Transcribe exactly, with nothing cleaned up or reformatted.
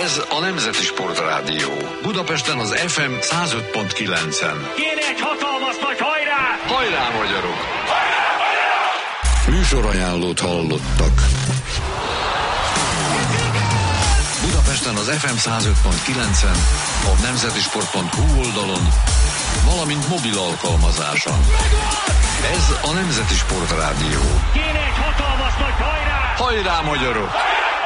Ez a Nemzeti Sportrádió. Budapesten az ef em száz öt pont kilencen. Kéne egy hatalmas nagy hajrá! Hajrá, magyarok! Hajrá, hajrá! Műsorajánlót hallottak. Budapesten az ef em száz öt pont kilencen, a nemzetisport pont hu oldalon, valamint mobil alkalmazáson. Ez a Nemzeti Sportrádió. Kéne egy hatalmas nagy hajrá! Hajrá, magyarok! Hajrá!